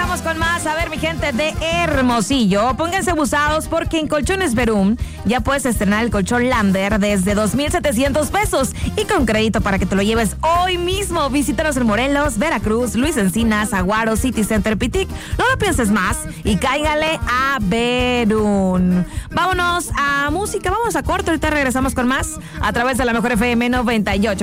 regresamos con más. A ver, mi gente de Hermosillo, pónganse abusados porque en Colchones Verum ya puedes estrenar el colchón Lambert desde 2,700 pesos y con crédito para que te lo lleves hoy mismo. Visítanos en Morelos, Veracruz, Luis Encinas, Aguaro, City Center, Pitic. No lo pienses más y cáigale a Verum. Vámonos a música, vamos a corto. Ahorita regresamos con más a través de la Mejor FM 98.